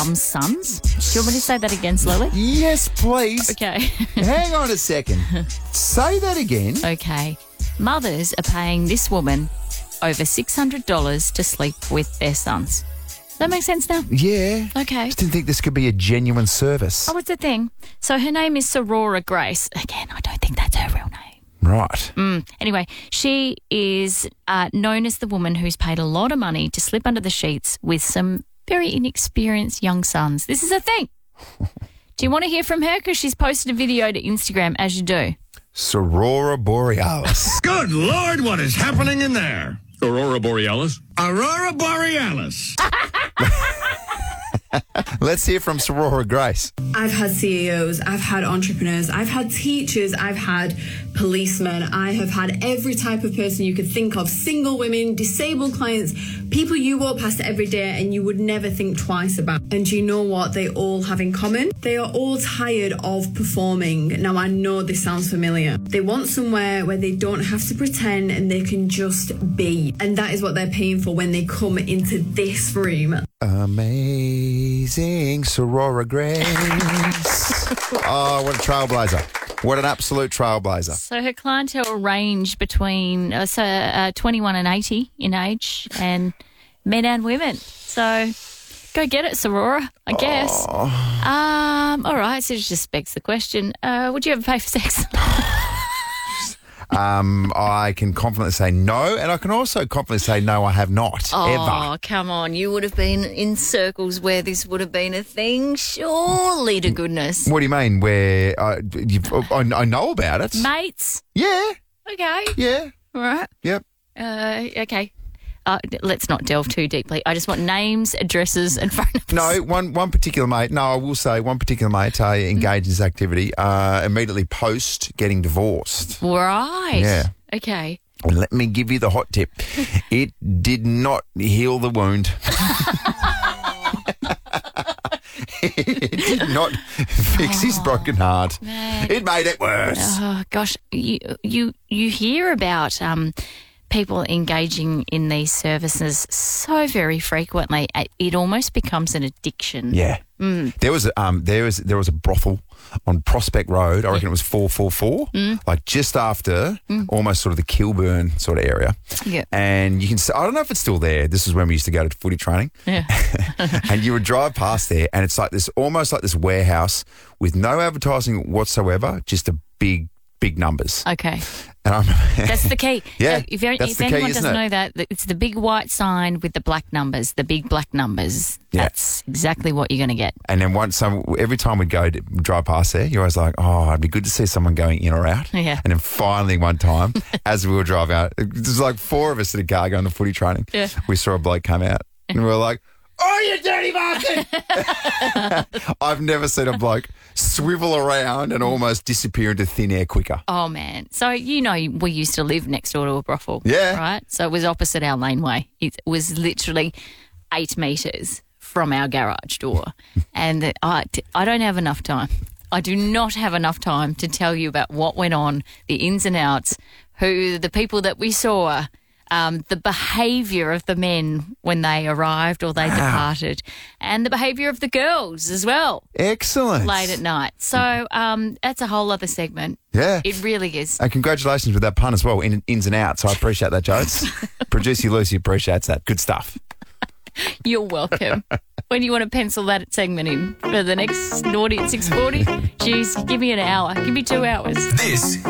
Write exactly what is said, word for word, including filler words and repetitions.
um, sons. Do you want me to say that again slowly? Yes, please. Okay. Hang on a second. Say that again. Okay. Mothers are paying this woman over six hundred dollars to sleep with their sons. Does that make sense now? Yeah. Okay. Just didn't think this could be a genuine service. Oh, it's a thing. So her name is Sorora Grace. Again, I don't think that's her real name. Right. Mm. Anyway, she is uh, known as the woman who's paid a lot of money to slip under the sheets with some very inexperienced young sons. This is a thing. Do you want to hear from her? Because she's posted a video to Instagram, as you do. Sorora Borealis. Good Lord, what is happening in there? Aurora Borealis. Aurora Borealis. Let's hear from Sorora Grace. I've had C E Os, I've had entrepreneurs, I've had teachers, I've had policemen, I have had every type of person you could think of, single women, disabled clients, people you walk past every day and you would never think twice about. And you know what they all have in common? They are all tired of performing. Now, I know this sounds familiar. They want somewhere where they don't have to pretend and they can just be. And that is what they're paying for when they come into this room. Amazing Sorora Grace. Oh, what a trailblazer. What an absolute trailblazer. So her clientele range between uh, so, uh, twenty-one and eighty in age, and men and women. So go get it, Sorora, I guess. Oh. Um, all right, so it just begs the question, uh, would you ever pay for sex? Um, I can confidently say no, and I can also confidently say no, I have not, Oh, ever. come on. You would have been in circles where this would have been a thing, surely to goodness. What do you mean? Where I, you've, I, I know about it. Mates? Yeah, Okay. yeah, All right. yep. Uh, okay. Uh, let's not delve too deeply. I just want names, addresses, and phone numbers. No, one one particular mate, no, I will say one particular mate uh, engaged in this activity uh, immediately post getting divorced. Right. Yeah. Okay. And let me give you the hot tip. It did not heal the wound. It did not fix his broken heart. Man. It made it worse. Oh, gosh. You, you, you hear about um, people engaging in these services so very frequently. It almost becomes an addiction. Yeah. Mm. There was a, um there was there was a brothel on Prospect Road. I reckon it was four four four, like just after almost sort of the Kilburn sort of area. Yeah. And you can I don't know if it's still there. This is when we used to go to footy training. Yeah. And you would drive past there and it's like this almost like this warehouse with no advertising whatsoever, just a big big numbers. Okay. And I'm That's the key. Yeah, So if, you're- that's if the key, anyone isn't doesn't it? know that, it's the big white sign with the black numbers, the big black numbers. Yeah. That's exactly what you're going to get. And then once some every time we'd go to drive past there, you're always like, oh, it'd be good to see someone going in or out. Yeah. And then finally one time, as we were driving out, there's like four of us in a car going to footy training. Yeah. We saw a bloke come out and we were like, oh, you dirty bastard! I've never seen a bloke swivel around and almost disappear into thin air quicker. Oh, man. So, you know, we used to live next door to a brothel. Yeah. Right? So it was opposite our laneway. It was literally eight metres from our garage door. And the, I, I don't have enough time. I do not have enough time to tell you about what went on, the ins and outs, who the people that we saw, um, the behaviour of the men when they arrived or they Wow. departed, and the behaviour of the girls as well Excellent. late at night. So um, that's a whole other segment. Yeah. It really is. And congratulations with that pun as well, in, ins and outs. I appreciate that, Jodes. Producer Lucy appreciates that. Good stuff. You're welcome. When you want to pencil that segment in for the next naughty at six forty, geez, give me an hour. Give me two hours. This